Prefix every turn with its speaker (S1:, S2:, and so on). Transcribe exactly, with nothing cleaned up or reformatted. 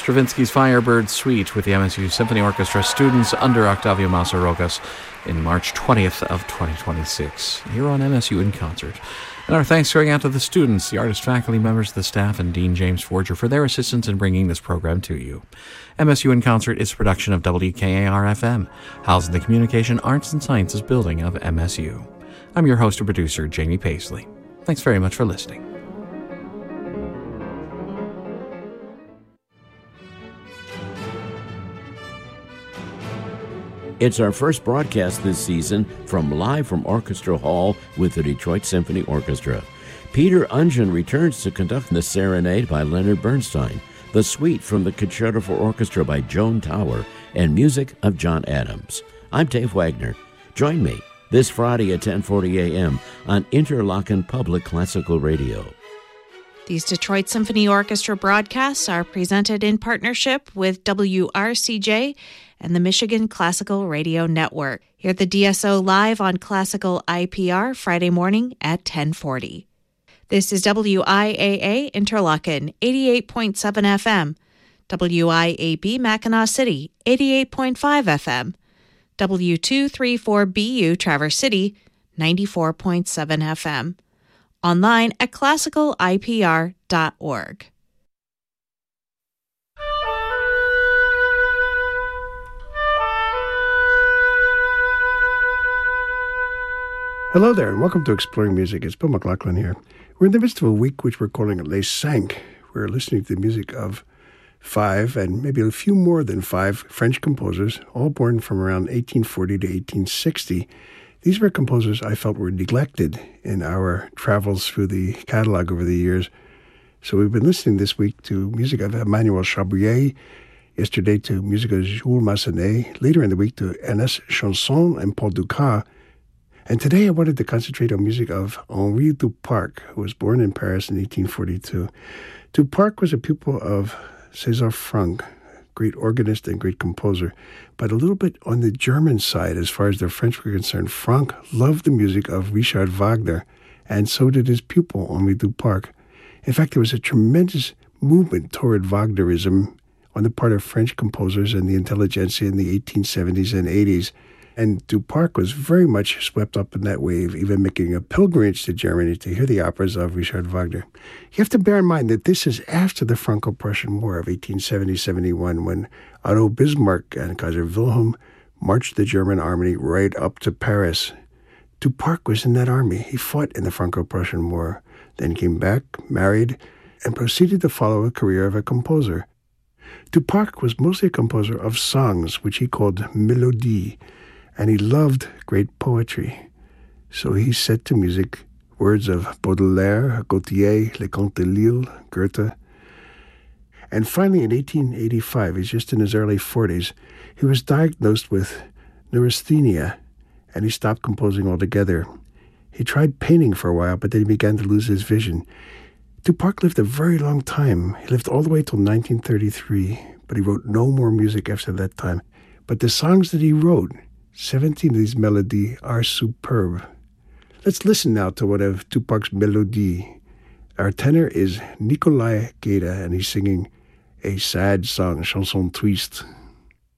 S1: Stravinsky's Firebird Suite with the M S U Symphony Orchestra students under Octavio Massarocas in March twentieth of twenty twenty-six, here on M S U in Concert. And our thanks going out to the students, the artist, faculty members, the staff, and Dean James Forger for their assistance in bringing this program to you. M S U in Concert is a production of W K A R F M, housed in the Communication Arts and Sciences building of M S U. I'm your host and producer, Jamie Paisley. Thanks very much for listening.
S2: It's our first broadcast this season from Live from Orchestra Hall with the Detroit Symphony Orchestra. Peter Ungen returns to conduct the Serenade by Leonard Bernstein, the Suite from the Concerto for Orchestra by Joan Tower, and music of John Adams. I'm Dave Wagner. Join me this Friday at ten forty a.m. on Interlochen Public Classical Radio.
S3: These Detroit Symphony Orchestra broadcasts are presented in partnership with W R C J and the Michigan Classical Radio Network. Hear the D S O live on Classical I P R Friday morning at ten forty. This is W I A A Interlochen, eighty-eight point seven F M, W I A B Mackinac City, eighty-eight point five F M, W two thirty-four B U Traverse City, ninety-four point seven F M. Online at classical I P R dot org.
S4: Hello there, and welcome to Exploring Music. It's Bill McLaughlin here. We're in the midst of a week which we're calling Les Cinq. We're listening to the music of five, and maybe a few more than five, French composers, all born from around eighteen forty to eighteen sixty. These were composers I felt were neglected in our travels through the catalog over the years. So we've been listening this week to music of Emmanuel Chabrier, yesterday to music of Jules Massenet, later in the week to Ernest Chausson and Paul Dukas. And today I wanted to concentrate on music of Henri Duparc, who was born in Paris in eighteen forty-two. Duparc was a pupil of César Franck, great organist and great composer, but a little bit on the German side as far as the French were concerned. Franck loved the music of Richard Wagner, and so did his pupil, Henri Duparc. In fact, there was a tremendous movement toward Wagnerism on the part of French composers and the intelligentsia in the eighteen seventies and eighties. And Duparc was very much swept up in that wave, even making a pilgrimage to Germany to hear the operas of Richard Wagner. You have to bear in mind that this is after the Franco-Prussian War of eighteen seventy to seventy-one, when Otto Bismarck and Kaiser Wilhelm marched the German army right up to Paris. Duparc was in that army. He fought in the Franco-Prussian War, then came back, married, and proceeded to follow a career of a composer. Duparc was mostly a composer of songs, which he called mélodies, and he loved great poetry. So he set to music words of Baudelaire, Gautier, Leconte de Lisle, Goethe. And finally, in eighteen eighty-five, he's just in his early forties, he was diagnosed with neurasthenia, and he stopped composing altogether. He tried painting for a while, but then he began to lose his vision. Duparc lived a very long time. He lived all the way till nineteen thirty-three, but he wrote no more music after that time. But the songs that he wrote, seventeen of these melodies, are superb. Let's listen now to one of Duparc's melodies. Our tenor is Nicolas Guéda, and he's singing a sad song, Chanson Triste.